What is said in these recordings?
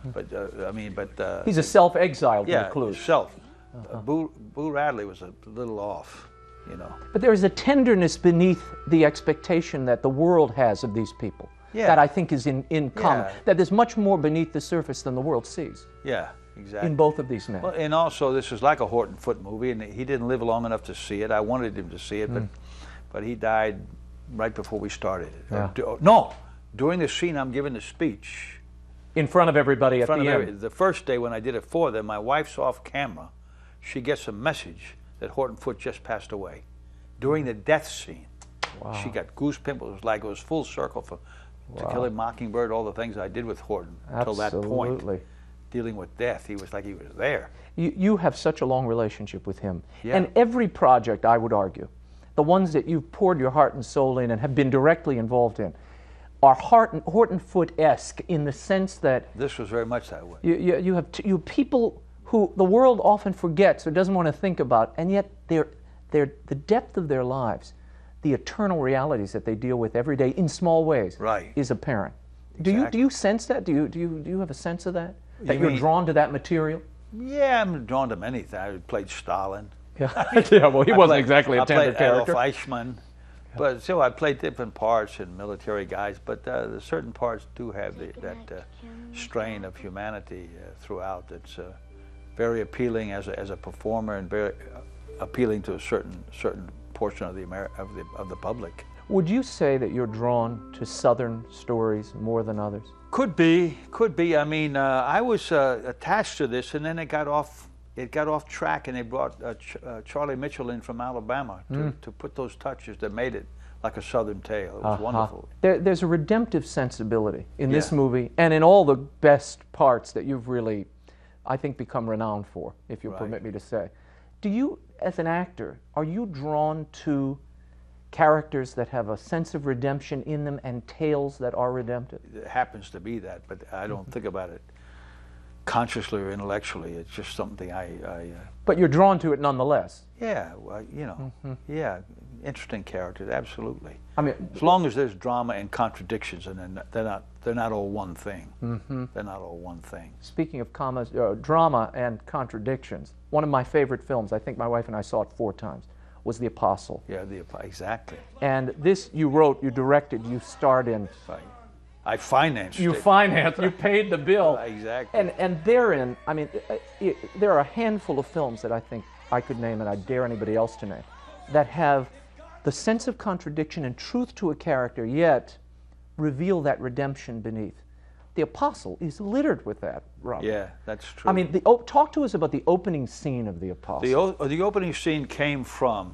But I mean, but he's a self-exiled yeah, recluse. self. Boo Radley was a little off, you know. But there is a tenderness beneath the expectation that the world has of these people Yeah. that I think is in common. Yeah. That there's much more beneath the surface than the world sees Yeah, exactly. in both of these men. Well, and also, this was like a Horton Foote movie, and he didn't live long enough to see it. I wanted him to see it, but he died right before we started it. Yeah. No, during the scene I'm giving the speech. In front of everybody at the end. The first day when I did it for them, my wife's off camera. She gets a message that Horton Foote just passed away. During the death scene, she got goose pimples. It was like it was full circle for To Kill a Mockingbird, all the things I did with Horton until that point. Dealing with death, he was like he was there. You have such a long relationship with him. Yeah. And every project, I would argue, the ones that you've poured your heart and soul in and have been directly involved in, are Horton Foote-esque in the sense that This was very much that way. you have people who the world often forgets or doesn't want to think about, and yet the depth of their lives, the eternal realities that they deal with every day in small ways, Right. is apparent. Exactly. Do you sense that? Do you have a sense of that? That You you're mean- drawn to that material? Yeah, I'm drawn to many things. I played Stalin. Yeah, yeah. Well, he wasn't exactly a tender I played character. Adolf Eichmann. But still, I played different parts in military guys, but the certain parts do have that strain of humanity throughout. That's very appealing as a performer, and very appealing to a certain portion of the public. Would you say that you're drawn to Southern stories more than others? Could be. I mean, I was attached to this, and then it got off track, and they brought Charlie Mitchell in from Alabama to put those touches that made it like a Southern tale. It was wonderful. There's a redemptive sensibility in this movie, and in all the best parts that you've really, I think, become renowned for, if you'll permit me to say. Do you, as an actor, are you drawn to characters that have a sense of redemption in them and tales that are redemptive? It happens to be that, but I don't think about it consciously or intellectually. It's just something But you're drawn to it nonetheless. yeah, well, you know, yeah, interesting characters, absolutely. I mean, As long as there's drama and contradictions, and they're not all one thing. They're not all one thing. speaking of drama and contradictions, one of my favorite films, I think my wife and I saw it 4 times, was The Apostle. Yeah, exactly. And this you wrote, you directed, you starred in. Right. I financed You it. financed, you paid the bill. Exactly. And therein, I mean, there are a handful of films that I think I could name, and I dare anybody else to name, that have the sense of contradiction and truth to a character, yet reveal that redemption beneath. The Apostle is littered with that, Robert. Yeah, that's true. I mean, talk to us about the opening scene of The Apostle. The opening scene came from,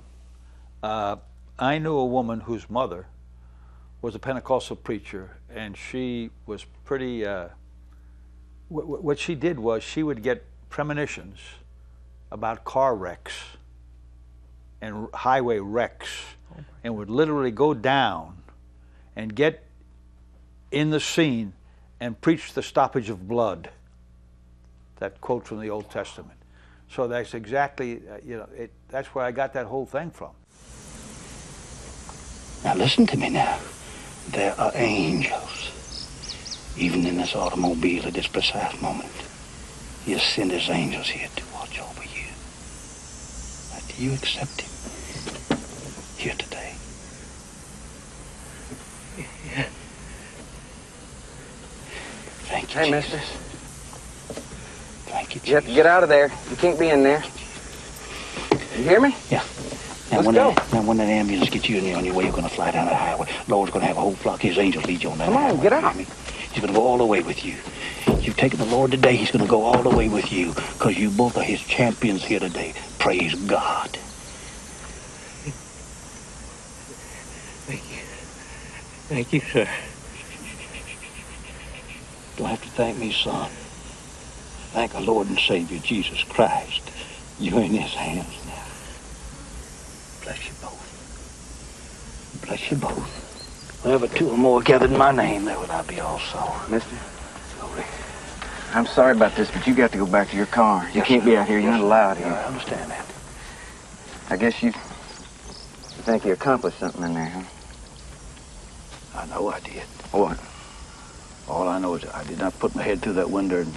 I knew a woman whose mother was a Pentecostal preacher, and she was pretty, what she did was she would get premonitions about car wrecks and highway wrecks, and would literally go down and get in the scene and preach the stoppage of blood. That quote from the Old Testament. So that's exactly, that's where I got that whole thing from. Now listen to me now. There are angels, even in this automobile at this precise moment. He has sent his angels here to watch over you. Now, do you accept him here today? Yeah. Thank you, Hey, Jesus. mister. Thank you, Jesus. You have to get out of there. You can't be in there. You hear me? Yeah. Now, when that ambulance gets you on your way, you're going to fly down the highway. Lord's going to have a whole flock of his angels lead you on that Come on, highway. get out. You hear me? He's going to go all the way with you. You've taken the Lord today. He's going to go all the way with you because you both are his champions here today. Praise God. Thank you. Thank you, sir. Don't have to thank me, son. Thank our Lord and Savior, Jesus Christ. You're in his hands now. Bless you both. Bless you both. Wherever 2 or more gathered in my name, there will I be also. Mister, Glory. I'm sorry about this, but you got to go back to your car. You Yes, can't sir. be out here. You're Yes, not sir. allowed Yeah, here. I understand that. I guess you think you accomplished something in there, huh? I know I did. What? All I know is I did not put my head through that window and